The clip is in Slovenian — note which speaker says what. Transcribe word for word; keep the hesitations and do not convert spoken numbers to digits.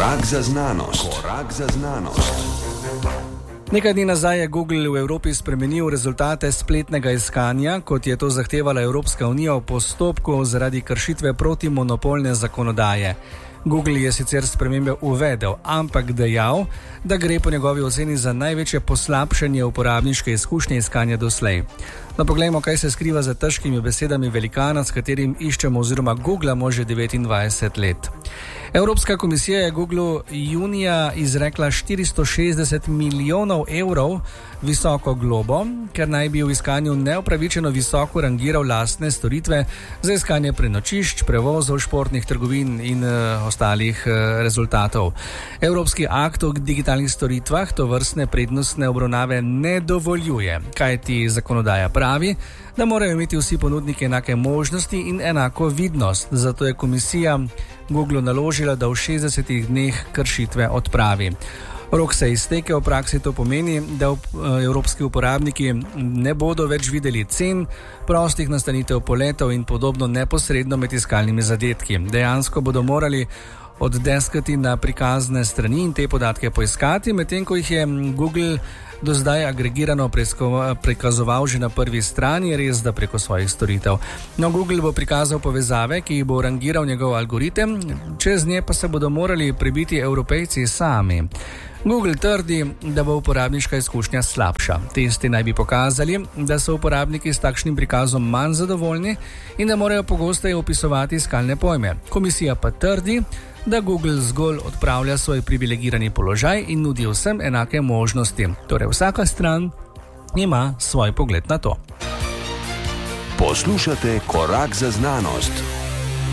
Speaker 1: Korak za znanost. Korak za znanost.
Speaker 2: Nekaj dni nazaj je Google v Evropi spremenil rezultate spletnega iskanja, kot je to zahtevala Evropska unija v postopku zaradi kršitve protimonopolne zakonodaje. Google je sicer spremembe uvedel, ampak dejal, da gre po njegovi oceni za največje poslabšanje uporabniške izkušnje iskanja doslej. No, poglejmo, kaj se skriva za težkimi besedami velikana, s katerim iščemo oziroma googlamo že devetindvajset let. Evropska komisija je Googlu junija izrekla štiristo šestdeset milijonov evrov visoko globo, ker naj bi v iskanju neupravičeno visoko rangiral lastne storitve za iskanje prenočišč, prevozov, športnih trgovin in uh, ostalih uh, rezultatov. Evropski akt o digitalnih storitvah to vrstne prednostne obravnave ne dovoljuje, kajti zakonodaja pravi, da morajo imeti vsi ponudniki enake možnosti in enako vidnost. Zato je komisija Googlu naložila, da v šestdesetih dneh kršitve odpravi. Rok se izteke, v praksi to pomeni, da evropski uporabniki ne bodo več videli cen, prostih nastanitev poletov in podobno neposredno med iskalnimi zadetki. Dejansko bodo morali oddeskati na prikazne strani in te podatke poiskati, medtem ko jih je Google do zdaj agregirano prikazoval že na prvi strani, res da preko svojih storitev. No, Google bo prikazal povezave, ki jih bo rangiral njegov algoritem, čez nje pa se bodo morali prebiti Evropejci sami. Google trdi, da bo uporabniška izkušnja slabša. Testi naj bi pokazali, da so uporabniki s takšnim prikazom manj zadovoljni in da morajo pogosteje opisovati iskalne pojme. Komisija pa trdi, da Google zgolj odpravlja svoj privilegirani položaj in nudi vsem enake možnosti. Torej vsaka stran ima svoj pogled na to.
Speaker 1: Poslušate Korak za znanost.